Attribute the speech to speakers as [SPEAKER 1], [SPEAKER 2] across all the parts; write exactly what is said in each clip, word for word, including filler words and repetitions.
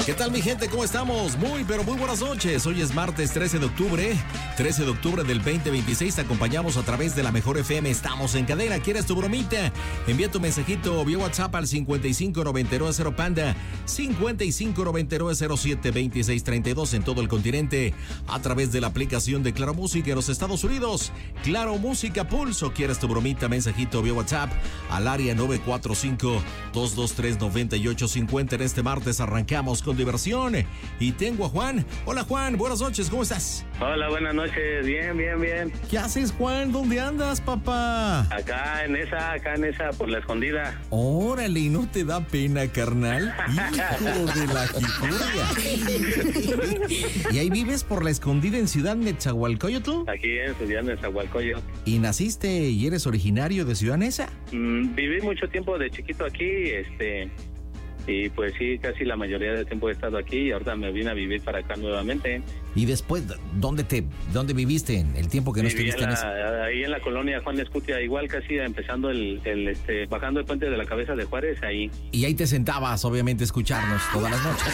[SPEAKER 1] ¿Qué tal, mi gente? ¿Cómo estamos? Muy, pero muy buenas noches. Hoy es martes trece de octubre, trece de octubre del veinte veintiséis. Te acompañamos a través de la Mejor F M. Estamos en cadena. ¿Quieres tu bromita? Envía tu mensajito vía WhatsApp al cincuenta y cinco noventa y nueve cero Panda, cincuenta y cinco noventa y nueve cero siete veintiséis treinta y dos en todo el continente, a través de la aplicación de Claro Música en los Estados Unidos. Claro Música Pulso. ¿Quieres tu bromita? Mensajito vía WhatsApp al área nueve cuatro cinco, dos dos tres, nueve ocho cinco cero. En este martes arrancamos con diversión y tengo a Juan. Hola, Juan, buenas noches, ¿cómo estás?
[SPEAKER 2] Hola, buenas noches, bien, bien, bien.
[SPEAKER 1] ¿Qué haces, Juan? ¿Dónde andas, papá?
[SPEAKER 2] Acá en esa, acá en esa, por la escondida.
[SPEAKER 1] Órale, ¿no te da pena, carnal? Hijo de la jicurria. ¿Y ahí vives por la escondida en Ciudad Nezahualcóyotl?
[SPEAKER 2] Aquí en Ciudad Nezahualcóyotl.
[SPEAKER 1] ¿Y naciste y eres originario de Ciudad Neza?
[SPEAKER 2] Mm, viví mucho tiempo de chiquito aquí, este... Y pues sí, casi la mayoría del tiempo he estado aquí y ahorita me vine a vivir para acá nuevamente.
[SPEAKER 1] ¿Y después dónde te dónde viviste en el tiempo que no
[SPEAKER 2] Viví
[SPEAKER 1] estuviste
[SPEAKER 2] en
[SPEAKER 1] en
[SPEAKER 2] la,
[SPEAKER 1] esa?
[SPEAKER 2] ahí en la colonia Juan Escutia, igual casi empezando el, el este bajando el puente de la Cabeza de Juárez, ahí.
[SPEAKER 1] Y ahí te sentabas, obviamente, a escucharnos todas las noches.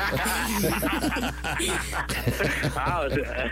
[SPEAKER 2] Ah, o sea...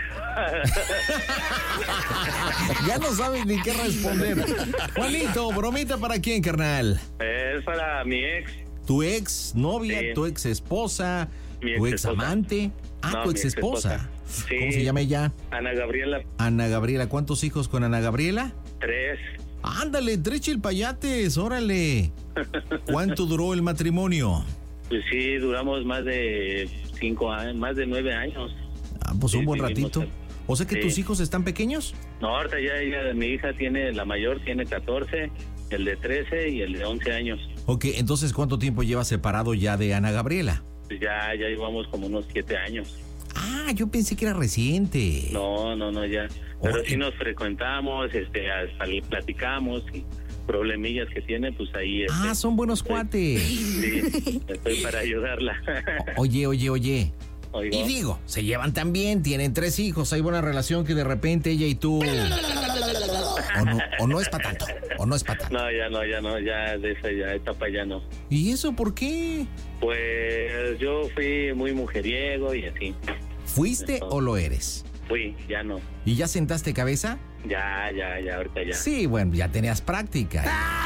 [SPEAKER 1] Ya no sabes ni qué responder. Juanito, bromita para quién, carnal.
[SPEAKER 2] Es para mi ex.
[SPEAKER 1] ¿Tu ex novia,
[SPEAKER 2] Sí.
[SPEAKER 1] tu ex esposa,
[SPEAKER 2] Mi
[SPEAKER 1] tu
[SPEAKER 2] ex
[SPEAKER 1] ex
[SPEAKER 2] esposa.
[SPEAKER 1] amante? Ah,
[SPEAKER 2] No,
[SPEAKER 1] tu
[SPEAKER 2] mi
[SPEAKER 1] ex esposa.
[SPEAKER 2] Sí.
[SPEAKER 1] ¿Cómo se llama ella?
[SPEAKER 2] Ana Gabriela.
[SPEAKER 1] Ana Gabriela. ¿Cuántos hijos con Ana Gabriela?
[SPEAKER 2] Tres.
[SPEAKER 1] Ándale, tres chilpayates, órale. ¿Cuánto duró el matrimonio?
[SPEAKER 2] Pues sí, duramos más de cinco años, más de nueve años.
[SPEAKER 1] Ah, pues
[SPEAKER 2] Sí,
[SPEAKER 1] un buen
[SPEAKER 2] vivimos
[SPEAKER 1] ratito.
[SPEAKER 2] ahí.
[SPEAKER 1] O sea que
[SPEAKER 2] Sí.
[SPEAKER 1] tus hijos están pequeños.
[SPEAKER 2] No, ahorita ya ella, mi hija tiene, la mayor tiene catorce, el de trece y el de once años.
[SPEAKER 1] Ok, entonces, ¿cuánto tiempo llevas separado ya de Ana Gabriela?
[SPEAKER 2] Pues ya, ya llevamos como unos siete años.
[SPEAKER 1] Ah, yo pensé que era reciente.
[SPEAKER 2] No, no, no, ya. Pero
[SPEAKER 1] Oye.
[SPEAKER 2] sí nos frecuentamos, este, hasta le platicamos y problemillas que tiene, pues ahí. Este,
[SPEAKER 1] Ah, son buenos
[SPEAKER 2] estoy-
[SPEAKER 1] cuates.
[SPEAKER 2] Sí, estoy para ayudarla.
[SPEAKER 1] Oye, oye, oye.
[SPEAKER 2] Oigo.
[SPEAKER 1] Y digo, se llevan tan bien, tienen tres hijos, hay buena relación que de repente ella y tú... O no, o no es para tanto, o no es para tanto.
[SPEAKER 2] No, ya no, ya no, ya de esa ya, etapa ya no.
[SPEAKER 1] ¿Y eso por qué?
[SPEAKER 2] Pues yo fui muy mujeriego y así.
[SPEAKER 1] ¿Fuiste o lo eres?
[SPEAKER 2] Fui, ya no.
[SPEAKER 1] ¿Y ya sentaste cabeza?
[SPEAKER 2] Ya, ya, ya, ahorita ya.
[SPEAKER 1] Sí, bueno, ya tenías práctica.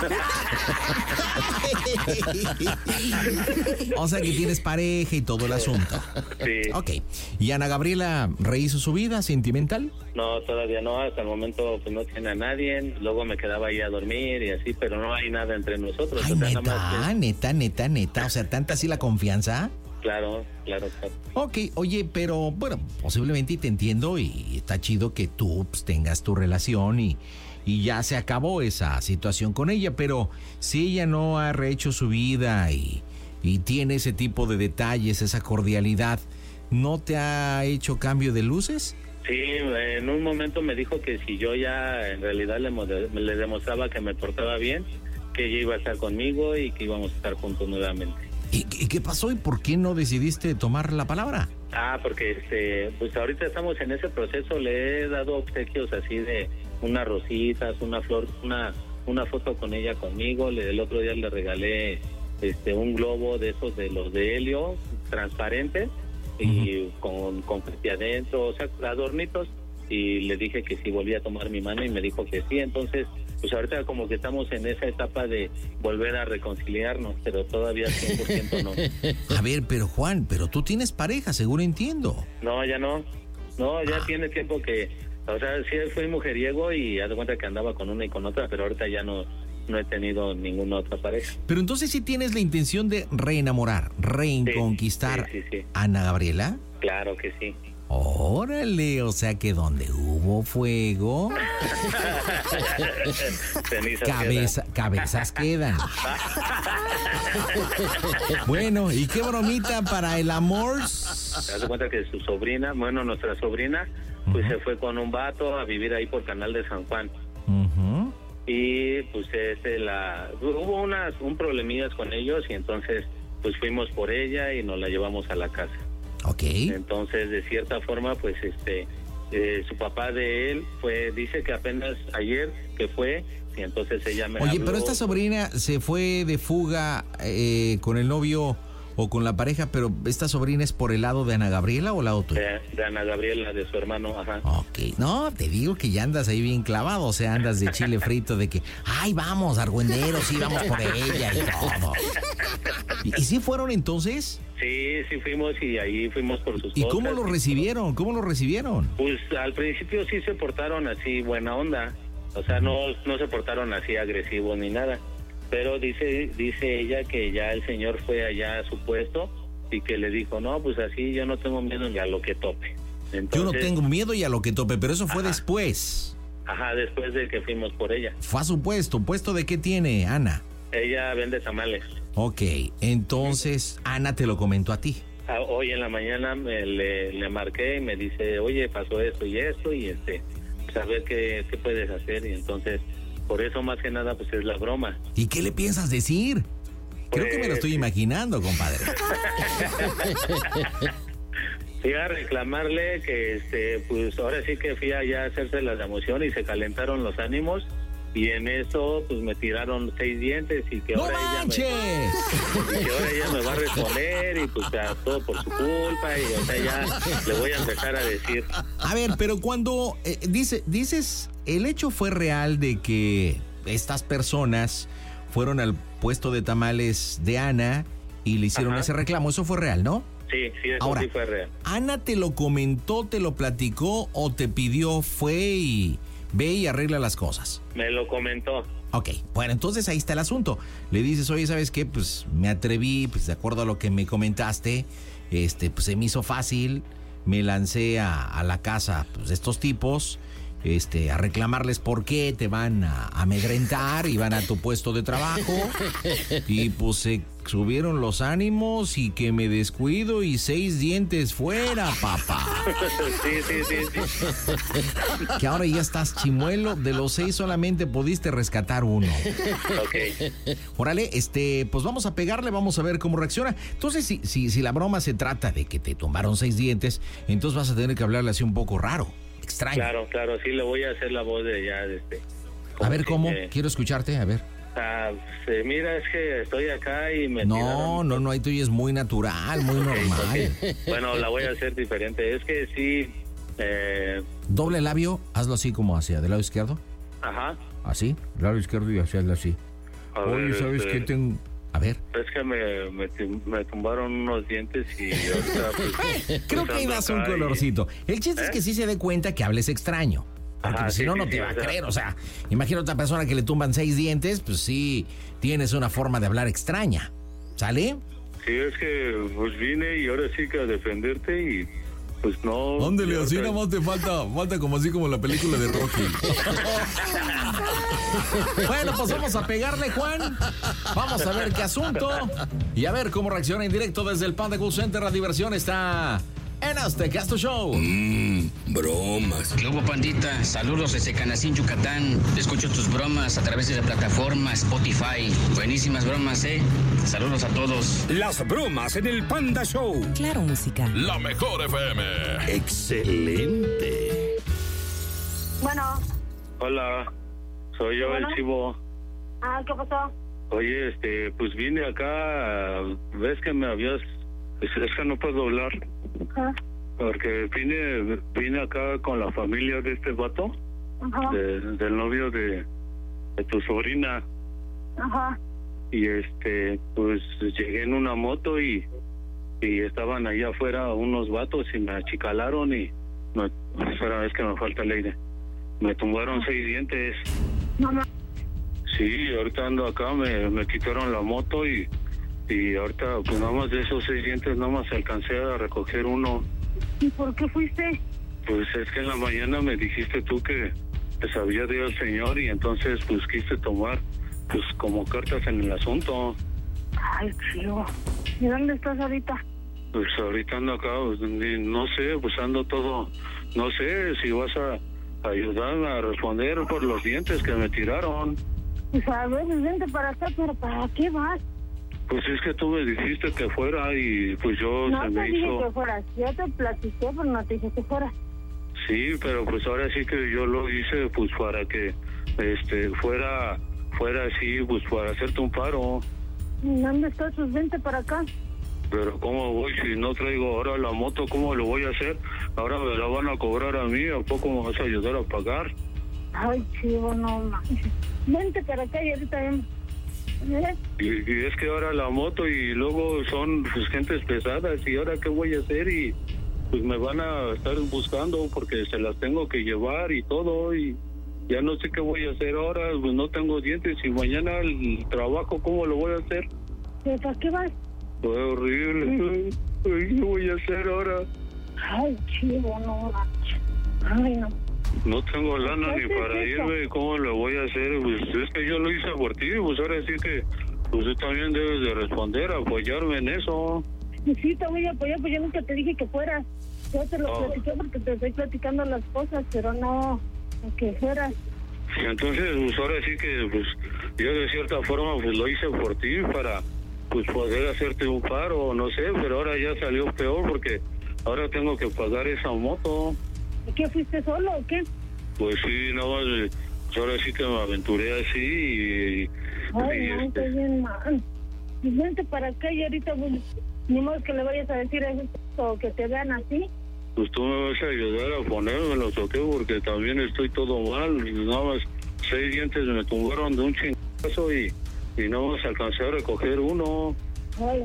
[SPEAKER 1] O sea que tienes pareja y todo el asunto.
[SPEAKER 2] Sí.
[SPEAKER 1] Ok. ¿Y Ana Gabriela rehizo su vida sentimental?
[SPEAKER 2] No, todavía no, hasta el momento pues no tiene a nadie. Luego me quedaba ahí a dormir y así, pero no hay nada entre nosotros.
[SPEAKER 1] Ay,
[SPEAKER 2] o sea,
[SPEAKER 1] neta,
[SPEAKER 2] nada más que-
[SPEAKER 1] neta, neta, neta. O sea, tanta así la confianza.
[SPEAKER 2] Claro, claro, claro.
[SPEAKER 1] Ok, oye, pero bueno, posiblemente y te entiendo y está chido que tú pues, tengas tu relación y, y ya se acabó esa situación con ella, pero si ella no ha rehecho su vida y, y tiene ese tipo de detalles, esa cordialidad, ¿no te ha hecho cambio de luces?
[SPEAKER 2] Sí, en un momento me dijo que si yo ya en realidad le, mo- le demostraba que me portaba bien, que ella iba a estar conmigo y que íbamos a estar juntos nuevamente.
[SPEAKER 1] ¿Y, y qué pasó y por qué no decidiste tomar la palabra?
[SPEAKER 2] Ah, porque este, pues ahorita estamos en ese proceso, le he dado obsequios así de unas rositas, una flor, una una foto con ella conmigo, le, el otro día le regalé este un globo de esos de los de helio, transparentes, y uh-huh. con confeti adentro, o sea, adornitos, y le dije que si volvía a tomar mi mano y me dijo que sí, entonces pues ahorita como que estamos en esa etapa de volver a reconciliarnos, pero todavía cien por ciento no.
[SPEAKER 1] A ver, pero Juan, pero tú tienes pareja, seguro entiendo.
[SPEAKER 2] No, ya no. No, ya
[SPEAKER 1] Ah.
[SPEAKER 2] tiene tiempo que... O sea, sí fui mujeriego y haz de cuenta que andaba con una y con otra, pero ahorita ya no, no he tenido ninguna otra pareja.
[SPEAKER 1] Pero entonces sí tienes la intención de reenamorar, reenconquistar
[SPEAKER 2] Sí, sí, sí, sí.
[SPEAKER 1] a Ana Gabriela.
[SPEAKER 2] Claro que sí.
[SPEAKER 1] Órale, o sea que donde hubo fuego,
[SPEAKER 2] Cenizas
[SPEAKER 1] cabeza, cabezas quedan. Bueno, ¿y qué bromita para el amor?
[SPEAKER 2] Te das cuenta que su sobrina, bueno, nuestra sobrina, pues
[SPEAKER 1] Ujú.
[SPEAKER 2] se fue con un vato a vivir ahí por Canal de San Juan.
[SPEAKER 1] Ujú.
[SPEAKER 2] Y pues este, la, hubo unas, un problemillas con ellos y entonces pues fuimos por ella y nos la llevamos a la casa.
[SPEAKER 1] Ok.
[SPEAKER 2] Entonces, de cierta forma, pues este, eh, su papá de él fue, dice que apenas ayer que fue, y entonces ella me
[SPEAKER 1] Oye,
[SPEAKER 2] habló.
[SPEAKER 1] pero esta sobrina se fue de fuga eh, con el novio o con la pareja, pero esta sobrina es por el lado de Ana Gabriela o lado tuyo.
[SPEAKER 2] De, de Ana Gabriela, de su hermano, ajá.
[SPEAKER 1] Ok, no, te digo que ya andas ahí bien clavado, o sea, andas de chile frito de que, ay, vamos, argüenderos, sí, vamos por ella y todo. ¿Y, y sí fueron entonces?
[SPEAKER 2] Sí, sí fuimos y ahí fuimos por sus
[SPEAKER 1] ¿Y
[SPEAKER 2] cosas.
[SPEAKER 1] cómo lo recibieron? ¿Cómo lo recibieron?
[SPEAKER 2] Pues al principio sí se portaron así buena onda, o sea, no, no se portaron así agresivos ni nada. Pero dice dice ella que ya el señor fue allá a su puesto y que le dijo, no, pues así yo no tengo miedo ni a lo que tope. Entonces,
[SPEAKER 1] yo no tengo miedo y a lo que tope, pero eso fue
[SPEAKER 2] ajá,
[SPEAKER 1] después.
[SPEAKER 2] Ajá, después de que fuimos por ella.
[SPEAKER 1] Fue a su puesto. ¿Puesto de qué tiene, Ana?
[SPEAKER 2] Ella vende tamales.
[SPEAKER 1] Ok, entonces Ana te lo comentó a ti.
[SPEAKER 2] Ah, hoy en la mañana me, le, le marqué y me dice, oye, pasó esto y esto y este, saber qué, qué puedes hacer. Y entonces... Por eso, más que nada, pues es la broma.
[SPEAKER 1] ¿Y qué le piensas decir? Creo
[SPEAKER 2] Pues...
[SPEAKER 1] que me lo estoy imaginando, compadre.
[SPEAKER 2] Fui a reclamarle que, este, pues ahora sí que fui allá a hacerse la emoción y se calentaron los ánimos. Y en eso, pues me tiraron seis dientes y que
[SPEAKER 1] ¡No
[SPEAKER 2] ahora
[SPEAKER 1] manches!
[SPEAKER 2] ella me, y que ahora ella me va a responder y pues ya todo por su culpa y o sea ya le voy a empezar a decir.
[SPEAKER 1] A ver, pero cuando eh, dice, dices, el hecho fue real de que estas personas fueron al puesto de tamales de Ana y le hicieron
[SPEAKER 2] Ajá.
[SPEAKER 1] ese reclamo, eso fue real, ¿no?
[SPEAKER 2] Sí, sí, eso
[SPEAKER 1] Ahora,
[SPEAKER 2] sí fue real.
[SPEAKER 1] ¿Ana te lo comentó, te lo platicó o te pidió, fue y ve y arregla las cosas?
[SPEAKER 2] Me lo comentó.
[SPEAKER 1] Ok, bueno, entonces ahí está el asunto. Le dices, oye, ¿sabes qué? Pues me atreví, pues de acuerdo a lo que me comentaste, este, pues se me hizo fácil, me lancé a, a la casa pues, de estos tipos, este, a reclamarles por qué te van a amedrentar y van a tu puesto de trabajo y pues se subieron los ánimos y que me descuido y seis dientes fuera, papá.
[SPEAKER 2] Sí, sí, sí, sí.
[SPEAKER 1] Que ahora ya estás chimuelo, de los seis solamente pudiste rescatar uno.
[SPEAKER 2] Ok.
[SPEAKER 1] Órale, este, pues vamos a pegarle, vamos a ver cómo reacciona. Entonces, si, si, si la broma se trata de que te tumbaron seis dientes, entonces vas a tener que hablarle así un poco raro, extraño.
[SPEAKER 2] Claro, claro, sí, le voy a hacer la voz de ya, de este.
[SPEAKER 1] A ver, ¿cómo?
[SPEAKER 2] Que,
[SPEAKER 1] Quiero escucharte, a ver.
[SPEAKER 2] Ah, sí, mira, es que estoy acá y me
[SPEAKER 1] No,
[SPEAKER 2] tiraron...
[SPEAKER 1] no, no, ahí tú ya es muy natural, muy normal.
[SPEAKER 2] Bueno, la voy a hacer diferente. Es que sí, eh,
[SPEAKER 1] Doble labio, hazlo así como hacia del lado izquierdo.
[SPEAKER 2] ajá.
[SPEAKER 1] Así, del lado izquierdo y hacia así.
[SPEAKER 2] A
[SPEAKER 1] Oye,
[SPEAKER 2] ver,
[SPEAKER 1] ¿sabes
[SPEAKER 2] este,
[SPEAKER 1] qué tengo? A ver.
[SPEAKER 2] Es que me, me, me tumbaron unos dientes y ahorita... Pues,
[SPEAKER 1] Creo que ahí
[SPEAKER 2] ando
[SPEAKER 1] das un
[SPEAKER 2] acá y-
[SPEAKER 1] colorcito. El chiste
[SPEAKER 2] ¿Eh?
[SPEAKER 1] es que sí se dé cuenta que hables extraño. Porque
[SPEAKER 2] Ajá,
[SPEAKER 1] pues, si
[SPEAKER 2] sí,
[SPEAKER 1] no,
[SPEAKER 2] sí,
[SPEAKER 1] no te
[SPEAKER 2] sí,
[SPEAKER 1] va a
[SPEAKER 2] o sea.
[SPEAKER 1] creer. O sea, imagina otra persona que le tumban seis dientes, pues sí, tienes una forma de hablar extraña. ¿Sale?
[SPEAKER 2] Sí, es que pues vine y ahora sí que a defenderte y pues no...
[SPEAKER 1] Ándale,
[SPEAKER 2] y
[SPEAKER 1] así
[SPEAKER 2] ahorita-
[SPEAKER 1] nada más te falta, falta como así como la película de Rocky. Bueno, pues vamos a pegarle, Juan. Vamos a ver qué asunto. Y a ver cómo reacciona en directo desde el Panda Cool Center. La diversión está en Azteca Show.
[SPEAKER 3] Mmm, bromas.
[SPEAKER 4] ¿Qué hubo, pandita? Saludos desde Canacín, Yucatán. Escucho tus bromas a través de la plataforma Spotify. Buenísimas bromas, ¿eh? Saludos a todos.
[SPEAKER 3] Las bromas en el Panda Show.
[SPEAKER 5] Claro, música.
[SPEAKER 6] La mejor F M.
[SPEAKER 3] Excelente.
[SPEAKER 7] Bueno,
[SPEAKER 2] Hola, soy yo
[SPEAKER 7] Bueno.
[SPEAKER 2] el chivo.
[SPEAKER 7] ah, ¿qué pasó?
[SPEAKER 2] Oye, este, pues vine acá, ves que me habías... Es, es que no puedo hablar,
[SPEAKER 7] Ajá,
[SPEAKER 2] porque vine vine acá con la familia de este vato,
[SPEAKER 7] ajá,
[SPEAKER 2] de- del novio de, de tu sobrina,
[SPEAKER 7] ajá.
[SPEAKER 2] y este, pues llegué en una moto y, y estaban allá afuera unos vatos y me achicalaron y... No, espera, es que me falta el aire. Me tumbaron seis dientes.
[SPEAKER 7] No, no.
[SPEAKER 2] Sí, ahorita ando acá, me, me quitaron la moto y, y ahorita pues nada más de esos seis dientes nada más alcancé a recoger uno.
[SPEAKER 7] ¿Y por qué fuiste?
[SPEAKER 2] Pues es que en la mañana me dijiste tú que te sabía de el señor y entonces pues quise tomar pues como cartas en el asunto.
[SPEAKER 7] Ay, chivo. ¿Y dónde estás ahorita?
[SPEAKER 2] Pues ahorita ando acá, pues, ni- no sé, pues ando todo, no sé si vas a ayudarme a responder por los dientes que me tiraron.
[SPEAKER 7] Pues a ver, vente para acá, pero ¿para qué vas?
[SPEAKER 2] Pues es que tú me dijiste que fuera y pues yo
[SPEAKER 7] No
[SPEAKER 2] se
[SPEAKER 7] te
[SPEAKER 2] me
[SPEAKER 7] dije
[SPEAKER 2] hizo...
[SPEAKER 7] que fueras. Yo te platiqué, pero no te dije que fueras.
[SPEAKER 2] Sí, pero pues ahora sí que yo lo hice pues para que este fuera fuera así pues para hacerte un paro.
[SPEAKER 7] ¿Y dónde estás? Pues vente para acá.
[SPEAKER 5] Pero ¿cómo voy si no traigo ahora la moto? ¿Cómo lo voy a hacer? Ahora me la van a cobrar a mí, ¿a poco me vas a ayudar a pagar?
[SPEAKER 7] Ay, chivo, no manches. Vente para acá y ahorita vemos. ¿Eh?
[SPEAKER 5] Y, y es que ahora la moto y luego son pues, gentes pesadas y ahora qué voy a hacer y pues me van a estar buscando porque se las tengo que llevar y todo y ya no sé qué voy a hacer ahora, pues no tengo dientes y mañana el trabajo, ¿cómo lo voy a hacer?
[SPEAKER 7] ¿Para qué vas?
[SPEAKER 5] Fue horrible. Ay, ¿qué voy a hacer ahora?
[SPEAKER 7] Ay, chivo, no manches. Ay, no.
[SPEAKER 5] No tengo lana ni para
[SPEAKER 7] es eso?
[SPEAKER 5] irme, ¿cómo lo voy a hacer? Pues es que yo lo hice por ti, pues ahora sí que pues tú también debes de responder, apoyarme en eso.
[SPEAKER 7] Sí, te voy a apoyar, pues yo nunca te dije que fueras. Yo te lo
[SPEAKER 5] Oh.
[SPEAKER 7] platiqué porque te estoy platicando las cosas, pero no que fueras.
[SPEAKER 5] Y entonces, pues ahora sí que pues yo de cierta forma pues lo hice por ti para pues poder hacerte un paro, no sé, pero ahora ya salió peor porque ahora tengo que pagar esa moto.
[SPEAKER 7] ¿Y qué, fuiste solo o qué?
[SPEAKER 5] Pues sí, no, pues ahora sí que me aventuré así y...
[SPEAKER 7] Ay,
[SPEAKER 5] y
[SPEAKER 7] no,
[SPEAKER 5] este,
[SPEAKER 7] estoy bien mal. Y vente para acá y ahorita, pues, ni modo que le vayas a decir eso o que te vean así.
[SPEAKER 5] pues tú me vas a ayudar a ponérmelos, ¿o qué? Porque también estoy todo mal, nada más seis dientes me tumbaron de un chingazo y, y no vas a alcanzar a recoger uno.
[SPEAKER 7] Ay,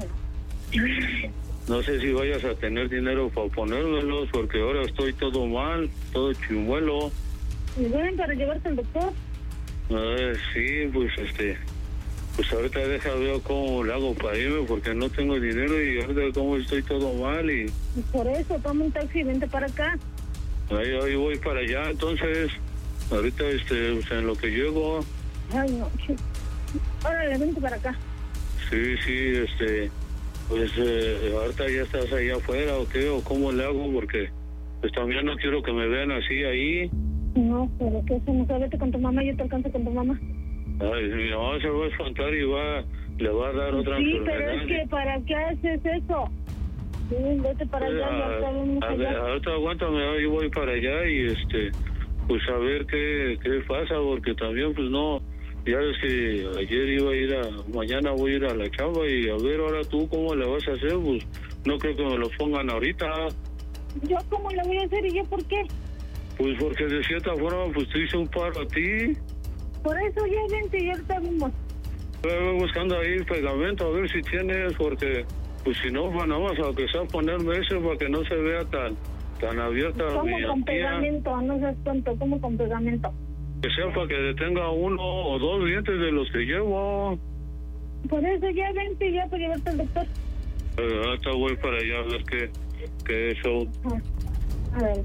[SPEAKER 5] No sé si vayas a tener dinero para ponérmelos, porque ahora estoy todo mal, todo chimuelo.
[SPEAKER 7] y ven para llevarte al doctor.
[SPEAKER 5] Eh, sí, pues este, pues ahorita deja ver cómo le hago para irme, porque no tengo dinero y ahorita como estoy todo mal y...
[SPEAKER 7] Y por eso, toma un taxi y vente para acá.
[SPEAKER 5] Ahí, ahí voy para allá, entonces, ahorita este, pues, en lo que llego...
[SPEAKER 7] Ay, no, chico. Órale, vente para acá.
[SPEAKER 5] Sí, sí, este, pues eh, ahorita ya estás allá afuera o qué, o cómo le hago, porque pues también no quiero que me vean así ahí.
[SPEAKER 7] No, pero ¿qué hacemos? Vete con tu mamá, yo te alcanzo con tu mamá.
[SPEAKER 5] Ay, mi mamá se va a espantar y va, le va a dar otra
[SPEAKER 7] Sí,
[SPEAKER 5] enfermedad.
[SPEAKER 7] pero es que ¿para qué haces eso? Sí, vete para allá y ahorita vemos
[SPEAKER 5] a, a ver,
[SPEAKER 7] allá.
[SPEAKER 5] ahorita aguántame, yo voy para allá y este, pues a ver qué, qué pasa, porque también pues no, ya es que ayer iba a ir a, mañana voy a ir a la chamba y a ver ahora tú cómo le vas a hacer, pues no creo que me lo pongan ahorita.
[SPEAKER 7] ¿Yo cómo le voy a hacer y yo por qué?
[SPEAKER 5] Pues porque de cierta forma pues te hice un paro a ti.
[SPEAKER 7] Por eso ya vente y ahorita vemos.
[SPEAKER 5] Voy buscando ahí pegamento a ver si tienes, porque pues si no, van a más a que sea ponerme ese para que no se vea tan tan abierta
[SPEAKER 7] ¿Cómo
[SPEAKER 5] mi
[SPEAKER 7] con
[SPEAKER 5] tía.
[SPEAKER 7] pegamento? No seas tonto, ¿cómo con pegamento?
[SPEAKER 5] Que sea para que tenga uno o dos dientes de los que llevo.
[SPEAKER 7] Por eso ya vente ya para llevarte al doctor.
[SPEAKER 5] Eh, ahorita voy para allá a ver qué, qué eso.
[SPEAKER 7] A ver.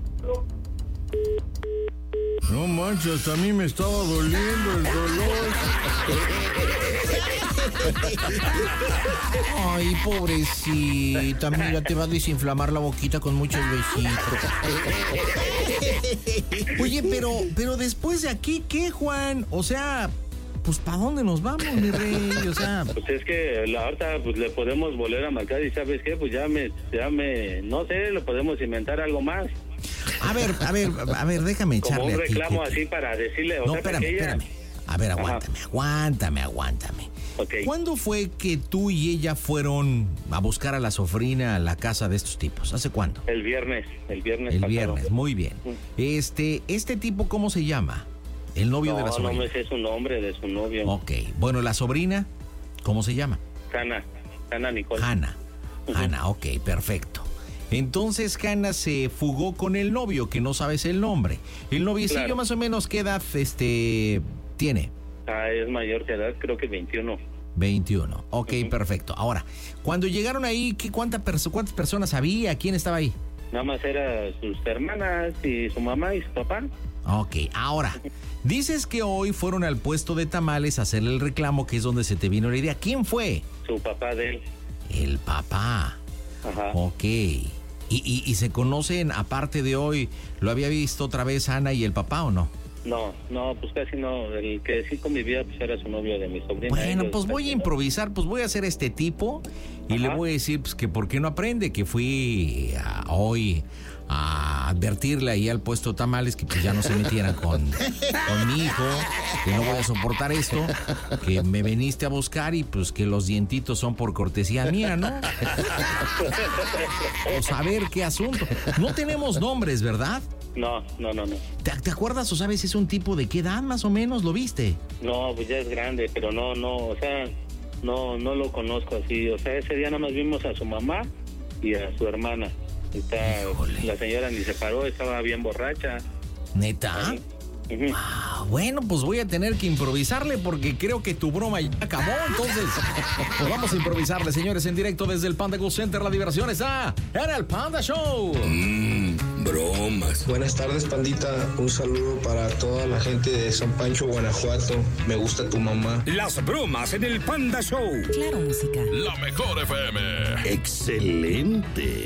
[SPEAKER 6] No manches, hasta a mí me estaba doliendo el dolor.
[SPEAKER 1] Ay, pobrecita, mira, te va a desinflamar la boquita con muchos besitos. Oye, pero, pero después de aquí, ¿qué, Juan? O sea, pues ¿para dónde nos vamos, mi rey? O sea...
[SPEAKER 2] Pues es que la ahorita pues le podemos volver a marcar y ¿sabes qué? Pues ya me, ya me, no sé, le podemos inventar algo más.
[SPEAKER 1] A ver, a ver, a ver, déjame
[SPEAKER 2] Como
[SPEAKER 1] echarle
[SPEAKER 2] un
[SPEAKER 1] aquí,
[SPEAKER 2] reclamo
[SPEAKER 1] que-
[SPEAKER 2] así para decirle, o
[SPEAKER 1] No,
[SPEAKER 2] sea,
[SPEAKER 1] espérame,
[SPEAKER 2] porque ella-
[SPEAKER 1] espérame. A ver, aguántame, aguántame, aguántame.
[SPEAKER 2] Ok.
[SPEAKER 1] ¿Cuándo fue que tú y ella fueron a buscar a la sofrina a la casa de estos tipos? ¿Hace cuándo?
[SPEAKER 2] El viernes, el viernes
[SPEAKER 1] El
[SPEAKER 2] pasado.
[SPEAKER 1] viernes, muy bien. Este, este tipo, ¿cómo se llama? El novio
[SPEAKER 2] No,
[SPEAKER 1] de la
[SPEAKER 2] no
[SPEAKER 1] sobrina.
[SPEAKER 2] me sé su nombre de su novio.
[SPEAKER 1] Ok, bueno, la sobrina, ¿cómo se llama?
[SPEAKER 2] Hanna, Hanna Nicole.
[SPEAKER 1] Hanna. Hanna, ok, perfecto. Entonces Hanna se fugó con el novio, que no sabes el nombre. El noviecillo
[SPEAKER 2] Claro.
[SPEAKER 1] más o menos, ¿qué edad este, tiene?
[SPEAKER 2] Ah, es mayor que edad, creo que veintiuno.
[SPEAKER 1] veintiuno. Ok, perfecto. Ahora, cuando llegaron ahí, ¿qué, cuánta perso- ¿cuántas personas había? ¿Quién estaba ahí?
[SPEAKER 2] Nada más era sus hermanas y su mamá y su papá.
[SPEAKER 1] Ok, ahora, dices que hoy fueron al puesto de tamales a hacerle el reclamo, que es donde se te vino la idea. ¿Quién fue?
[SPEAKER 2] Su papá de él.
[SPEAKER 1] El papá.
[SPEAKER 2] Ajá.
[SPEAKER 1] Ok. ¿Y, y, y se conocen, aparte de hoy, lo había visto otra vez Ana y el papá o no?
[SPEAKER 2] No, no, pues casi no. El que sí convivía pues era su novio de mi sobrina.
[SPEAKER 1] Bueno,
[SPEAKER 2] Ellos
[SPEAKER 1] pues voy a
[SPEAKER 2] casi no.
[SPEAKER 1] improvisar, pues voy a hacer este tipo y
[SPEAKER 2] Ajá.
[SPEAKER 1] le voy a decir pues que por qué no aprende, que fui a- hoy a advertirle ahí al puesto tamales que pues ya no se metieran con, con mi hijo, que no voy a soportar esto, que me viniste a buscar y pues que los dientitos son por cortesía mía, ¿no? O saber qué asunto. No tenemos nombres, ¿verdad?
[SPEAKER 2] No, no, no, no.
[SPEAKER 1] ¿Te, te acuerdas o sabes es un tipo de qué edad más o menos lo viste?
[SPEAKER 2] No, pues ya es grande, pero no, no, o sea, no, no lo conozco así. O sea, ese día nada más vimos a su mamá y a su hermana. Está,
[SPEAKER 1] Híjole.
[SPEAKER 2] la señora ni se paró, estaba bien borracha.
[SPEAKER 1] ¿Neta?
[SPEAKER 2] Ujú.
[SPEAKER 1] Ah, bueno, pues voy a tener que improvisarle porque creo que tu broma ya acabó, entonces pues vamos a improvisarle, señores, en directo desde el Panda Go Center. La diversión está en el Panda Show.
[SPEAKER 3] Mmm, bromas.
[SPEAKER 8] Buenas tardes, pandita. Un saludo para toda la gente de San Pancho, Guanajuato. Me gusta tu mamá.
[SPEAKER 3] Las bromas en el Panda Show.
[SPEAKER 9] Claro, música.
[SPEAKER 10] La mejor F M. Excelente.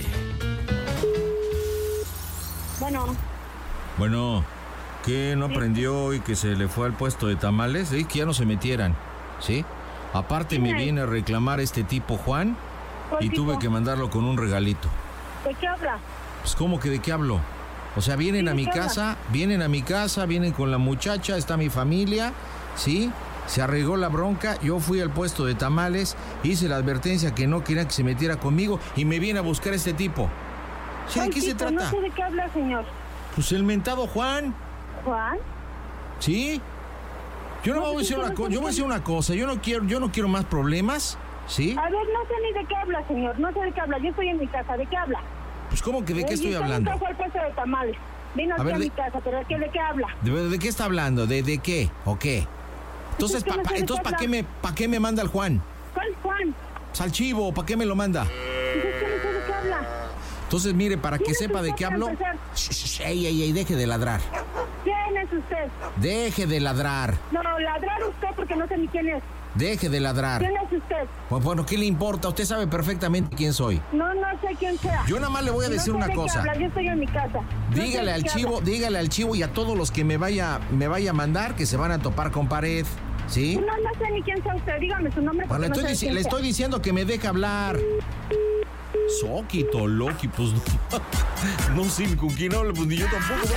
[SPEAKER 7] Bueno,
[SPEAKER 1] Bueno, ¿qué no aprendió y que se le fue al puesto de tamales? ¿Sí? Que ya no se metieran, ¿sí? Aparte me viene a reclamar este tipo Juan y tuve que mandarlo con un regalito.
[SPEAKER 7] ¿de qué habla?
[SPEAKER 1] Pues, ¿cómo que de qué hablo? O sea, vienen
[SPEAKER 7] Sí,
[SPEAKER 1] a
[SPEAKER 7] ¿de
[SPEAKER 1] mi
[SPEAKER 7] qué habla?
[SPEAKER 1] casa, vienen a mi casa, vienen con la muchacha, está mi familia, ¿sí? Se arregló la bronca, yo fui al puesto de tamales, hice la advertencia que no quería que se metiera conmigo y me viene a buscar este tipo. ¿Sí, ¿de
[SPEAKER 7] Ay,
[SPEAKER 1] qué se
[SPEAKER 7] chico,
[SPEAKER 1] trata?
[SPEAKER 7] No sé de qué habla, señor.
[SPEAKER 1] Pues el mentado Juan,
[SPEAKER 7] ¿Juan?
[SPEAKER 1] ¿sí? Yo no,
[SPEAKER 7] No,
[SPEAKER 1] voy a
[SPEAKER 7] pues,
[SPEAKER 1] decir
[SPEAKER 7] ¿qué
[SPEAKER 1] una
[SPEAKER 7] no
[SPEAKER 1] cosa,
[SPEAKER 7] sé
[SPEAKER 1] yo voy a
[SPEAKER 7] de qué
[SPEAKER 1] decir una cosa, yo no quiero, yo no quiero más problemas, ¿sí?
[SPEAKER 7] A ver, no sé ni de qué habla, señor. No sé de qué habla. Yo estoy en mi casa. ¿De qué habla?
[SPEAKER 1] Pues ¿cómo que de qué
[SPEAKER 7] Eh,
[SPEAKER 1] estoy
[SPEAKER 7] y usted
[SPEAKER 1] hablando?
[SPEAKER 7] nunca fue al puesto de tamales. Vino
[SPEAKER 1] A
[SPEAKER 7] aquí
[SPEAKER 1] ver,
[SPEAKER 7] a
[SPEAKER 1] de-
[SPEAKER 7] mi casa, pero ¿de qué, de qué habla?
[SPEAKER 1] ¿De, de qué está hablando? ¿De, de qué? ¿O qué? Entonces,
[SPEAKER 7] es que
[SPEAKER 1] pa-
[SPEAKER 7] no
[SPEAKER 1] pa-
[SPEAKER 7] sé de
[SPEAKER 1] entonces
[SPEAKER 7] qué
[SPEAKER 1] ¿para qué
[SPEAKER 7] habla.
[SPEAKER 1] me, pa' qué me manda el Juan?
[SPEAKER 7] ¿Cuál Juan?
[SPEAKER 1] Pues al chivo, ¿para qué me lo manda?
[SPEAKER 7] Pues es que no sé de qué habla.
[SPEAKER 1] Entonces, mire, para que
[SPEAKER 7] ¿Quién es
[SPEAKER 1] sepa de
[SPEAKER 7] usted
[SPEAKER 1] qué
[SPEAKER 7] para
[SPEAKER 1] hablo.
[SPEAKER 7] empezar?
[SPEAKER 1] Shh, shh, shh, ey, ey, ey, deje de ladrar.
[SPEAKER 7] ¿Quién es usted?
[SPEAKER 1] Deje de ladrar.
[SPEAKER 7] No, ladrar usted porque no sé ni quién es.
[SPEAKER 1] Deje de ladrar.
[SPEAKER 7] ¿Quién es usted?
[SPEAKER 1] Pues bueno, ¿qué le importa? Usted sabe perfectamente quién soy.
[SPEAKER 7] No, no sé quién sea.
[SPEAKER 1] Yo nada más le voy a
[SPEAKER 7] No
[SPEAKER 1] decir
[SPEAKER 7] sé
[SPEAKER 1] una
[SPEAKER 7] de qué
[SPEAKER 1] cosa.
[SPEAKER 7] habla. Yo estoy en mi casa. No sé
[SPEAKER 1] Dígale
[SPEAKER 7] de
[SPEAKER 1] al
[SPEAKER 7] qué
[SPEAKER 1] chivo,
[SPEAKER 7] habla.
[SPEAKER 1] dígale al chivo y a todos los que me vaya, me vaya a mandar que se van a topar con pared. ¿Sí?
[SPEAKER 7] No, no sé ni quién sea usted. Dígame su nombre.
[SPEAKER 1] Bueno,
[SPEAKER 7] porque no
[SPEAKER 1] estoy
[SPEAKER 7] sé
[SPEAKER 1] dici-
[SPEAKER 7] quién
[SPEAKER 1] le
[SPEAKER 7] sea.
[SPEAKER 1] estoy diciendo que me deje hablar. Soquito, Loki, pues no, no sé con quién habla, pues ni yo tampoco.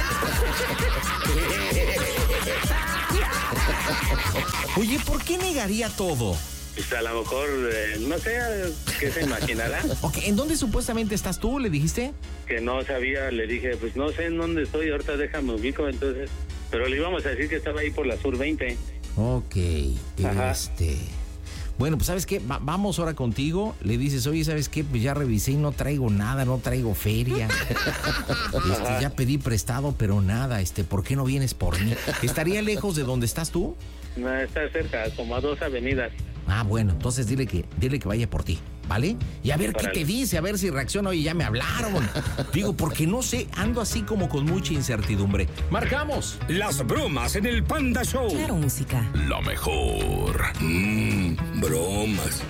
[SPEAKER 1] ¿no? Oye, ¿por qué negaría todo?
[SPEAKER 2] Pues a lo mejor, eh, no sé, ¿qué se imaginará?
[SPEAKER 1] Ok, ¿en dónde supuestamente estás tú? ¿Le dijiste?
[SPEAKER 2] Que no sabía, le dije, pues no sé en dónde estoy, ahorita déjame ubico, entonces. Pero le íbamos a decir que estaba ahí por la Sur veinte.
[SPEAKER 1] Ok,
[SPEAKER 2] Ajá.
[SPEAKER 1] este... Bueno, pues ¿sabes qué? Va- vamos ahora contigo. Le dices, oye, ¿sabes qué? Pues ya revisé y no traigo nada, no traigo feria. Este, ya pedí prestado, pero nada. Este, ¿por qué no vienes por mí? ¿Estaría lejos de donde estás tú?
[SPEAKER 2] No, está cerca, como a dos avenidas.
[SPEAKER 1] Ah, bueno, entonces dile que, dile que vaya por ti, ¿vale? Y a ver qué
[SPEAKER 2] Órale.
[SPEAKER 1] te dice, a ver si reacciona. Oye, ya me hablaron. Digo, porque no sé, ando así como con mucha incertidumbre. ¡Marcamos!
[SPEAKER 3] Las bromas en el Panda Show.
[SPEAKER 9] Claro, música.
[SPEAKER 10] La mejor.
[SPEAKER 3] Mmm, bromas.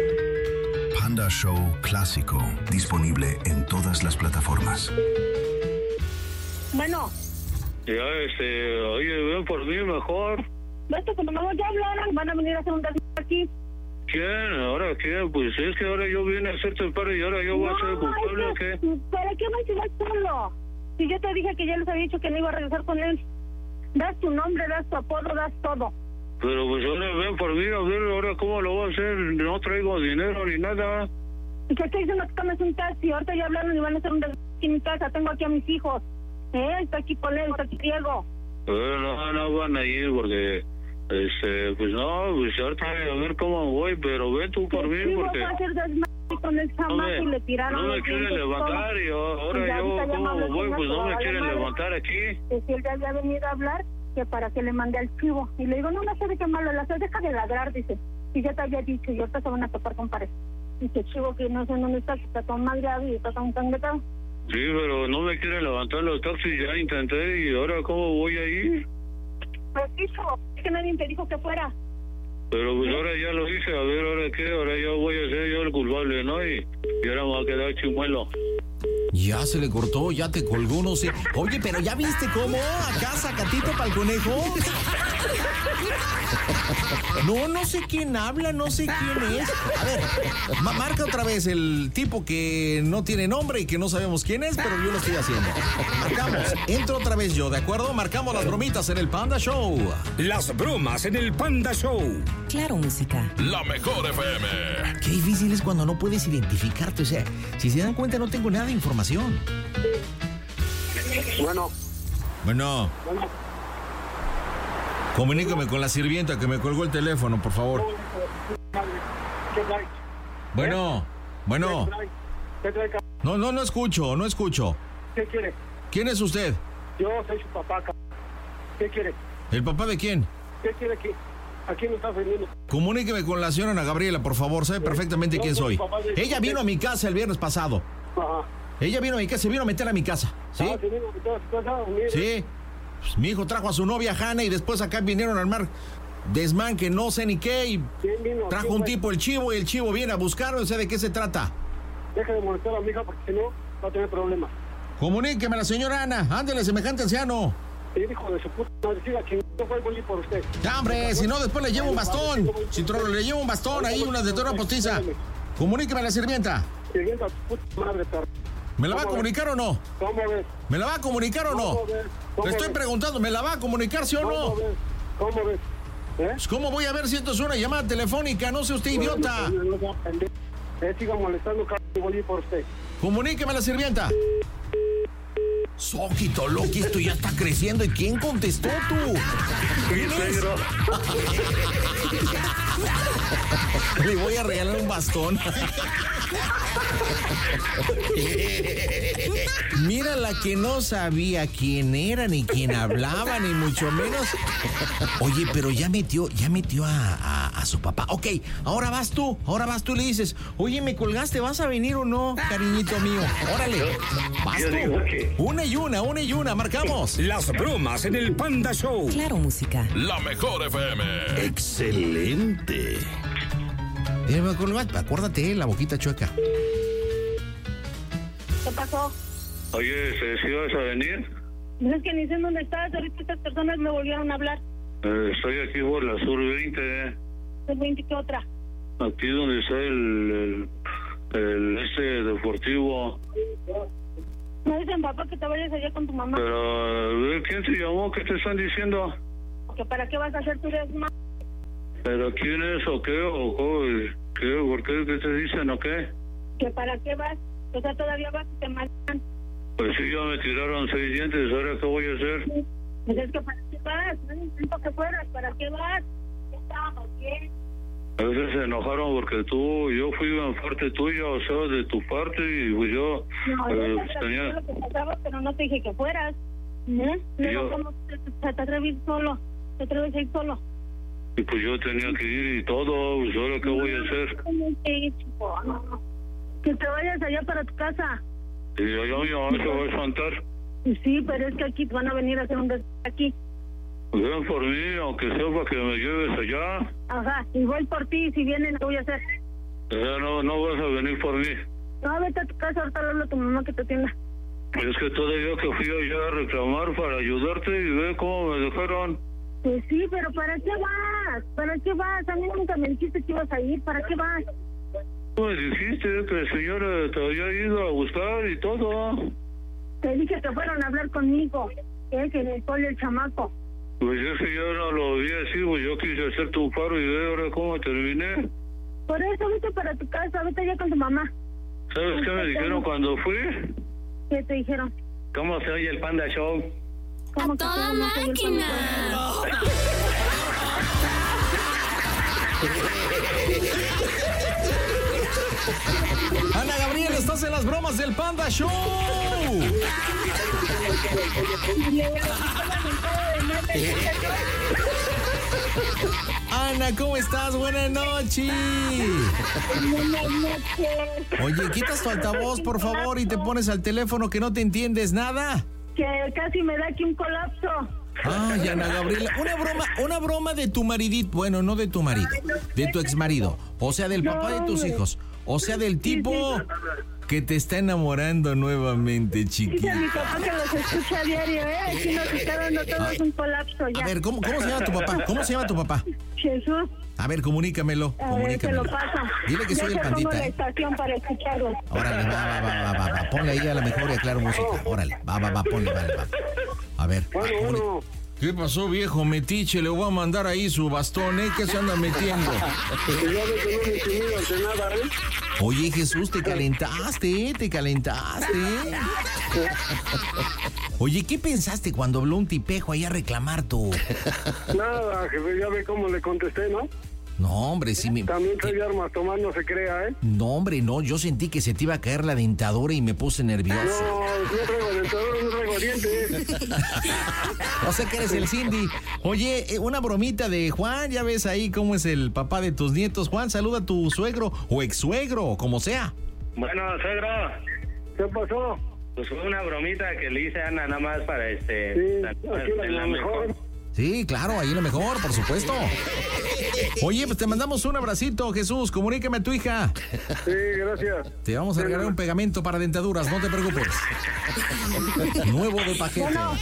[SPEAKER 11] Panda Show Clásico, disponible en todas las plataformas.
[SPEAKER 7] Bueno,
[SPEAKER 5] Ya, este, oye, ven por mí mejor.
[SPEAKER 7] esto que no ya hablaron, van a venir a hacer un desmadre aquí.
[SPEAKER 5] ¿Quién? ¿Ahora quién? Pues es que ahora yo vine a hacerte el paro y ahora yo voy a ser culpable, ¿o qué?
[SPEAKER 7] ¿Para qué vas a ir solo? Si yo te dije que ya les había dicho que no iba a regresar con él. Das tu nombre, das tu apodo, das todo.
[SPEAKER 5] Pero pues ahora ven por mí, a ver, ahora cómo lo voy a hacer. No traigo dinero ni nada.
[SPEAKER 7] Y que estoy diciendo que tomes un taxi. Ahorita ya hablaron y van a hacer un desmadre aquí en mi casa. Tengo aquí a mis hijos. ¿Eh? Está aquí Poleo, está aquí Diego.
[SPEAKER 5] Eh, no, no van a ir porque, este, pues no, pues ahorita a ver cómo voy, pero ven tú por mí
[SPEAKER 7] Sí,
[SPEAKER 5] porque
[SPEAKER 7] voy a hacer desmadre con el
[SPEAKER 5] no
[SPEAKER 7] chamaco y le
[SPEAKER 5] me,
[SPEAKER 7] tiraron
[SPEAKER 5] no me
[SPEAKER 7] los
[SPEAKER 5] quieren
[SPEAKER 7] dientes,
[SPEAKER 5] levantar
[SPEAKER 7] todo.
[SPEAKER 5] y ahora
[SPEAKER 7] Y
[SPEAKER 5] yo
[SPEAKER 7] ahorita ya me
[SPEAKER 5] cómo
[SPEAKER 7] habló el
[SPEAKER 5] voy,
[SPEAKER 7] señor
[SPEAKER 5] pues
[SPEAKER 7] que
[SPEAKER 5] no me
[SPEAKER 7] vale
[SPEAKER 5] quieren
[SPEAKER 7] madre.
[SPEAKER 5] levantar aquí.
[SPEAKER 7] Que si él ya había venido a hablar, que para que le mande al chivo. Y le digo, no, no sé de qué malo le hace, deja de ladrar, dice. Y ya te había dicho, y ahorita se van a topar con pared. Dice el chivo que no sé dónde está, que está tan madreado y está tan sangrado.
[SPEAKER 5] Sí, pero no me quieren levantar los taxis, ya intenté y ahora cómo voy a ir.
[SPEAKER 7] Pues hijo, es que nadie te dijo que fuera.
[SPEAKER 5] Pero pues ahora ya lo hice, a ver ahora qué, ahora yo voy a ser yo el culpable, ¿no? Y, y ahora me va a quedar chimuelo.
[SPEAKER 1] Ya se le cortó, ya te colgó, no sé. Oye, pero ¿ya viste cómo? Acá sacatito para el conejo. No, no sé quién habla, no sé quién es. A ver, ma- marca otra vez el tipo que no tiene nombre y que no sabemos quién es, pero yo lo estoy haciendo. Marcamos, entro otra vez yo, ¿de acuerdo? Marcamos las bromitas en el Panda Show.
[SPEAKER 3] Las bromas en el Panda Show.
[SPEAKER 9] Claro, música.
[SPEAKER 10] La mejor F M.
[SPEAKER 1] Qué difícil es cuando no puedes identificarte, o sea, si se dan cuenta no tengo nada de información.
[SPEAKER 5] Bueno.
[SPEAKER 1] Bueno.
[SPEAKER 5] Bueno.
[SPEAKER 1] Comunícame con la sirvienta que me colgó el teléfono, por favor.
[SPEAKER 5] ¿Qué trae?
[SPEAKER 1] Bueno, bueno.
[SPEAKER 5] ¿Qué trae? ¿Qué trae, cabrón?
[SPEAKER 1] No, no, no escucho, no escucho.
[SPEAKER 5] ¿Qué quiere?
[SPEAKER 1] ¿Quién es usted?
[SPEAKER 5] Yo soy su papá, cabrón. ¿Qué quiere?
[SPEAKER 1] ¿El papá de quién?
[SPEAKER 5] ¿Qué quiere aquí? ¿A quién me está ofendiendo?
[SPEAKER 1] Comuníqueme con la señora Ana Gabriela, por favor. Sabe perfectamente quién soy. Ella vino a mi casa el viernes pasado.
[SPEAKER 5] Ajá.
[SPEAKER 1] Ella vino a mi casa, se vino a meter a mi casa. ¿Sí?
[SPEAKER 5] Ah, ¿se vino a meter a su casa? Mire.
[SPEAKER 1] Sí. Pues, mi hijo trajo a su novia Hanna y después acá vinieron a armar desmán que no sé ni qué. Y
[SPEAKER 5] ¿Quién vino?
[SPEAKER 1] trajo
[SPEAKER 5] ¿Quién
[SPEAKER 1] un
[SPEAKER 5] fue?
[SPEAKER 1] tipo el chivo y el chivo viene a buscarlo. No sé de qué se trata.
[SPEAKER 5] Deja de molestar a mi hija porque si no va a tener problemas.
[SPEAKER 1] Comuníqueme a la señora Ana. Ándele, semejante anciano.
[SPEAKER 5] Y hijo de su puta madre, siga chingando, fue el boli por usted.
[SPEAKER 1] Ya, hombre, si no, después le llevo un bastón. Si trolo, le llevo un bastón ahí, una de toda postiza. Comuníqueme a la sirvienta.
[SPEAKER 5] Sirvienta a tu puta madre, perro.
[SPEAKER 1] ¿Me la va a comunicar o no?
[SPEAKER 5] ¿Cómo ves?
[SPEAKER 1] ¿Me la va a comunicar o no?
[SPEAKER 5] ¿Cómo ves? ¿Cómo
[SPEAKER 1] Le estoy
[SPEAKER 5] ves?
[SPEAKER 1] preguntando, ¿me la va a comunicar, sí o no?
[SPEAKER 5] ¿Cómo ves? ¿Cómo ves? ¿Eh?
[SPEAKER 1] Pues, ¿cómo voy a ver si esto es una llamada telefónica? No sea usted idiota.
[SPEAKER 5] No, no, no, pendejo. Eh, siga molestando, cabrón, y boli por usted.
[SPEAKER 1] Comuníqueme a la sirvienta. Soquito, Loki, esto ya está creciendo. ¿Y quién contestó tú? ¿Quién es? Le voy a regalar un bastón. Mira la que no sabía quién era, ni quién hablaba, ni mucho menos. Oye, pero ya metió, ya metió a, a, a su papá. Ok, ahora vas tú, ahora vas tú y le dices, oye, me colgaste, ¿vas a venir o no, cariñito mío? Órale, vas tú. Una y una, una y una, marcamos.
[SPEAKER 3] Las bromas en el Panda Show.
[SPEAKER 9] Claro, música.
[SPEAKER 10] La mejor F M.
[SPEAKER 3] Excelente.
[SPEAKER 1] Eh, me colgaste, acuérdate, la boquita chueca.
[SPEAKER 7] ¿Qué pasó?
[SPEAKER 5] Oye, ¿sí vas a venir?
[SPEAKER 7] No es que ni sé dónde estás. Ahorita estas personas me volvieron a hablar.
[SPEAKER 5] Eh, estoy aquí por la Sur veinte.
[SPEAKER 7] ¿Es veinte qué otra?
[SPEAKER 5] Aquí donde está el, el, el este deportivo.
[SPEAKER 7] No dicen, papá, que te vayas allá con tu mamá.
[SPEAKER 5] Pero, eh, ¿quién te llamó? ¿Qué te están diciendo?
[SPEAKER 7] ¿Que para qué vas a hacer tu desmadre?
[SPEAKER 5] ¿Pero quién es o qué? ¿O cómo? ¿Qué? ¿Por qué? ¿Qué te dicen o qué?
[SPEAKER 7] ¿Que para qué vas? O sea, todavía vas y te matan.
[SPEAKER 5] Pues sí, ya me tiraron seis dientes. ¿Ahora qué voy a hacer?
[SPEAKER 7] Pues es que para qué vas. No intento que fueras. ¿Para qué vas? Ya estábamos bien.
[SPEAKER 5] A veces se enojaron porque tú, yo fui en parte tuya, o sea, de tu parte, y pues yo
[SPEAKER 7] No,
[SPEAKER 5] eh,
[SPEAKER 7] yo
[SPEAKER 5] pues
[SPEAKER 7] te
[SPEAKER 5] tenía...
[SPEAKER 7] lo que pasaba, pero no te dije que fueras. ¿Eh? Luego,
[SPEAKER 5] Yo-
[SPEAKER 7] ¿cómo te, te, te atreves solo? ¿Te atreves a ir solo?
[SPEAKER 5] Y pues yo tenía que ir y todo, pues ahora qué voy a hacer.
[SPEAKER 7] Sí, chico, no, no. Que te vayas allá para tu casa.
[SPEAKER 5] Y allá mi mamá se va a espantar.
[SPEAKER 7] Sí, pero es que aquí te van a venir a hacer un des... aquí.
[SPEAKER 5] Pues ven por mí, aunque sea para que me lleves allá.
[SPEAKER 7] Ajá, y voy por ti, si vienen, ¿qué voy a hacer?
[SPEAKER 5] Ya no, no vas a venir por mí.
[SPEAKER 7] No, vete a tu casa, ahorita le hablo a tu mamá que te atienda.
[SPEAKER 5] Es que todavía que fui allá a reclamar para ayudarte y ve cómo me dejaron.
[SPEAKER 7] Pues sí, pero ¿para qué vas? ¿Para qué vas? A mí nunca me dijiste que ibas a ir, ¿para qué vas?
[SPEAKER 5] Tú me dijiste que el señor eh, te había ido a buscar y todo.
[SPEAKER 7] Te dije que fueron a hablar conmigo, que es el Poli el chamaco.
[SPEAKER 5] Pues es que yo no lo vi así, pues yo quise hacerte un paro y ve ahora cómo terminé.
[SPEAKER 7] Por eso vete para tu casa, vete allá con tu mamá.
[SPEAKER 5] ¿Sabes qué me dijeron cuando fui?
[SPEAKER 7] ¿Qué te dijeron?
[SPEAKER 5] ¿Cómo se oye el Panda Show?
[SPEAKER 7] ¿Cómo que
[SPEAKER 12] toda
[SPEAKER 7] te llamas? Soy el
[SPEAKER 12] máquina.
[SPEAKER 1] Ana Gabriela, estás en las bromas del Panda Show. Ana, ¿cómo estás? Buenas noches.
[SPEAKER 7] Buenas noches.
[SPEAKER 1] Oye, quitas tu altavoz, por favor, y te pones al teléfono que no te entiendes nada.
[SPEAKER 7] Que casi me da aquí un colapso.
[SPEAKER 1] Ay, Ana Gabriela, una broma, una broma de tu maridito, bueno, no de tu marido, de tu exmarido, o sea, del papá de tus hijos. O sea, del tipo que te está enamorando nuevamente, chiquito.
[SPEAKER 7] Dice mi papá que los escucha a diario, ¿eh? Aquí nos está dando todos un colapso ya.
[SPEAKER 1] A ver, ¿cómo, ¿cómo se llama tu papá? ¿Cómo se llama tu papá?
[SPEAKER 7] Jesús.
[SPEAKER 1] A ver, comunícamelo.
[SPEAKER 7] A ver,
[SPEAKER 1] comunícamelo.
[SPEAKER 7] te lo paso.
[SPEAKER 1] Dile que
[SPEAKER 7] ya
[SPEAKER 1] soy el
[SPEAKER 7] te
[SPEAKER 1] pandita.
[SPEAKER 7] pongo la
[SPEAKER 1] ¿eh?
[SPEAKER 7] estación para escucharlo.
[SPEAKER 1] Órale, va, va, va, va, va, va. Ponle ahí a la mejor y aclaro música. Órale, va, va, va, ponle, vale, va. A ver.
[SPEAKER 5] Bueno,
[SPEAKER 1] va,
[SPEAKER 5] bueno.
[SPEAKER 6] ¿Qué pasó, viejo metiche? Le voy a mandar ahí su bastón, ¿eh? ¿Qué se anda metiendo?
[SPEAKER 5] Ya ve que no me intimida ante nada, ¿eh?
[SPEAKER 1] Oye, Jesús, te calentaste, te calentaste. Oye, ¿qué pensaste cuando habló un tipejo ahí a reclamar tú?
[SPEAKER 5] Nada, jefe, ya ve cómo le contesté, ¿no?
[SPEAKER 1] No, hombre, sí me...
[SPEAKER 5] También soy de armas tomar, no se crea, ¿eh?
[SPEAKER 1] No, hombre, no, yo sentí que se te iba a caer la dentadura y me puse nervioso.
[SPEAKER 5] No, no traigo dentadura, no traigo dientes.
[SPEAKER 1] O sea que eres el Cindy. Oye, eh, una bromita de Juan, ya ves ahí cómo es el papá de tus nietos. Juan, saluda a tu suegro o ex-suegro, como sea.
[SPEAKER 2] Bueno, suegro,
[SPEAKER 5] ¿Qué pasó?
[SPEAKER 2] pues fue una bromita que le hice a Ana nada más para este...
[SPEAKER 5] Sí,
[SPEAKER 2] la-
[SPEAKER 5] aquí
[SPEAKER 2] de
[SPEAKER 5] la mejor.
[SPEAKER 1] Sí, claro, ahí lo mejor, por supuesto. Oye, pues te mandamos un abracito, Jesús. Comunícame a tu hija.
[SPEAKER 5] Sí, gracias.
[SPEAKER 1] Te vamos a regalar un pegamento para dentaduras, no te preocupes. Nuevo de paquete.
[SPEAKER 7] Bueno.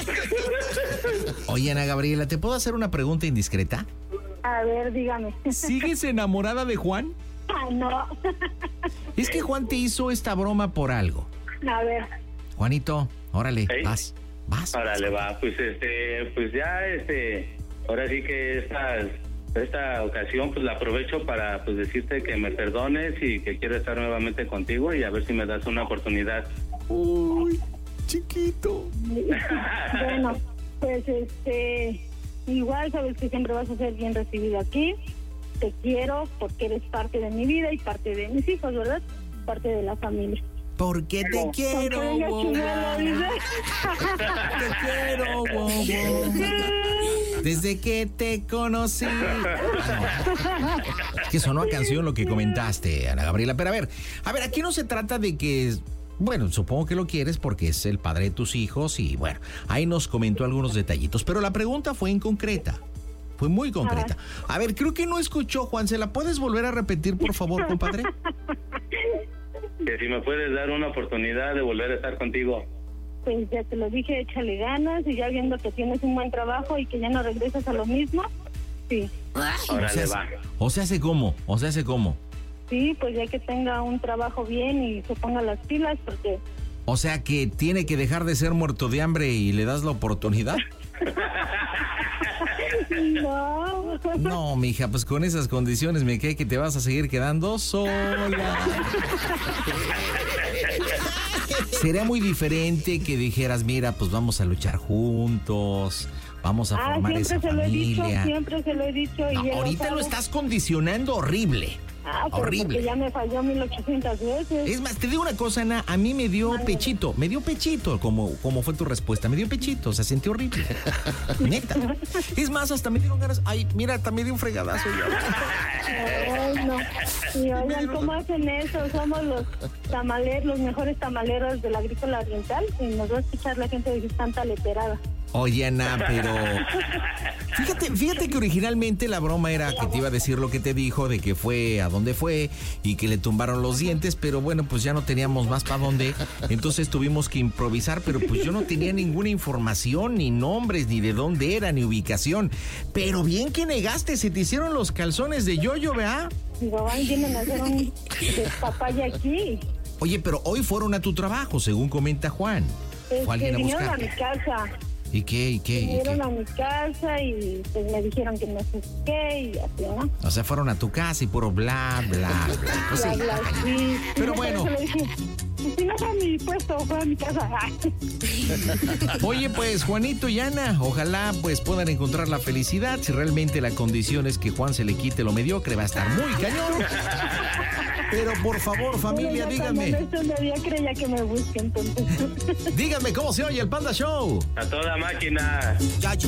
[SPEAKER 1] Oye, Ana Gabriela, ¿te puedo hacer una pregunta indiscreta?
[SPEAKER 7] A ver, dígame.
[SPEAKER 1] ¿Sigues enamorada de Juan?
[SPEAKER 7] Ah, no.
[SPEAKER 1] Es que Juan te hizo esta broma por algo.
[SPEAKER 7] A ver.
[SPEAKER 1] Juanito, órale,
[SPEAKER 2] ¿Eh?
[SPEAKER 1] vas, vas.
[SPEAKER 2] Órale, va, pues este, pues ya este, ahora sí que esta, esta ocasión pues la aprovecho para pues decirte que me perdones y que quiero estar nuevamente contigo y a ver si me das una oportunidad.
[SPEAKER 1] Uy, chiquito.
[SPEAKER 7] Bueno, pues este, igual sabes que siempre vas a ser bien recibido aquí. Te quiero porque eres parte de mi vida y parte de mis hijos, ¿verdad? Parte de la familia.
[SPEAKER 1] Porque te quiero,
[SPEAKER 7] Porque ella
[SPEAKER 1] wow,
[SPEAKER 7] chingada, dice.
[SPEAKER 1] te quiero, wow, wow. Desde que te conocí. Ah, no. Es que sonó a canción lo que comentaste, Ana Gabriela. Pero a ver, a ver, aquí no se trata de que... Bueno, supongo que lo quieres porque es el padre de tus hijos y bueno, ahí nos comentó algunos detallitos. Pero la pregunta fue en concreta. Fue muy concreta. A ver, creo que no escuchó, Juan. ¿Se la puedes volver a repetir, por favor, compadre?
[SPEAKER 2] Que si me puedes dar una oportunidad de volver a estar contigo.
[SPEAKER 7] Pues ya te lo dije, échale ganas y ya viendo que tienes un buen trabajo y que ya no regresas a lo mismo, sí.
[SPEAKER 2] Órale,
[SPEAKER 1] o sea,
[SPEAKER 2] va.
[SPEAKER 1] O sea, ¿hace cómo? O sea, ¿hace cómo?
[SPEAKER 7] Sí, pues ya que tenga un trabajo bien y se ponga las pilas porque...
[SPEAKER 1] O sea, que tiene que dejar de ser muerto de hambre y le das la oportunidad.
[SPEAKER 7] No.
[SPEAKER 1] No, mija, pues con esas condiciones me cae que te vas a seguir quedando sola. Sería muy diferente que dijeras, mira, pues vamos a luchar juntos, vamos a
[SPEAKER 7] Ah,
[SPEAKER 1] formar
[SPEAKER 7] siempre
[SPEAKER 1] esa
[SPEAKER 7] se lo he dicho,
[SPEAKER 1] familia.
[SPEAKER 7] siempre se lo he dicho.
[SPEAKER 1] No,
[SPEAKER 7] y él
[SPEAKER 1] ahorita
[SPEAKER 7] sabe.
[SPEAKER 1] lo estás condicionando horrible.
[SPEAKER 7] Ah, pero
[SPEAKER 1] horrible.
[SPEAKER 7] porque ya me falló mil ochocientas veces.
[SPEAKER 1] Es más, te digo una cosa, Ana, a mí me dio pechito, me dio pechito, como, como fue tu respuesta, me dio pechito, o sea, sentí horrible. Neta. Es más, hasta me dieron ganas, ay, mira, hasta me dio un fregadazo ya.
[SPEAKER 7] Ay, no. Y oigan, ¿cómo hacen eso? Somos los tamaleros, los mejores tamaleros del agrícola oriental y nos va a escuchar la gente de que están taleperada.
[SPEAKER 1] Oye, Ana, pero... Fíjate, fíjate que originalmente la broma era que te iba a decir lo que te dijo, de que fue a dónde fue y que le tumbaron los dientes, pero bueno, pues ya no teníamos más para dónde, entonces tuvimos que improvisar, pero pues yo no tenía ninguna información, ni nombres, ni de dónde era, ni ubicación. Pero bien que negaste, se te hicieron los calzones de yoyo, ¿verdad?
[SPEAKER 7] Digo, van, vienen a hacer un papaya aquí.
[SPEAKER 1] Oye, pero hoy fueron a tu trabajo, según comenta Juan.
[SPEAKER 7] Es
[SPEAKER 1] Fue alguien
[SPEAKER 7] que
[SPEAKER 1] a
[SPEAKER 7] vinieron a
[SPEAKER 1] buscar.
[SPEAKER 7] mi casa.
[SPEAKER 1] ¿Y qué? ¿Y qué? ¿Y
[SPEAKER 7] Vinieron
[SPEAKER 1] qué?
[SPEAKER 7] a mi casa y pues me dijeron que no sé qué y así, ¿no?
[SPEAKER 1] O sea, fueron a tu casa y puro bla, bla, bla. Pues sí.
[SPEAKER 7] Bla, bla, sí.
[SPEAKER 1] Pero
[SPEAKER 7] Y
[SPEAKER 1] bueno.
[SPEAKER 7] por eso le dije, si no fue a mi puesto, fue a mi casa.
[SPEAKER 1] Oye, pues Juanito y Ana, ojalá pues puedan encontrar la felicidad. Si realmente la condición es que Juan se le quite lo mediocre, va a estar muy cañón. Pero por favor, familia,
[SPEAKER 7] Pero ya
[SPEAKER 1] díganme,
[SPEAKER 7] cuando no estoy de creía que me busque, entonces.
[SPEAKER 1] díganme cómo se oye el Panda Show.
[SPEAKER 2] A toda máquina.
[SPEAKER 1] Ya, ya.